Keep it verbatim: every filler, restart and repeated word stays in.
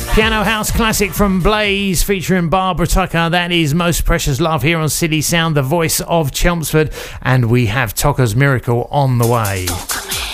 Piano House classic from Blaze featuring Barbara Tucker. That is Most Precious Love here on City Sound, the voice of Chelmsford, and we have Tocca's Miracle on the way.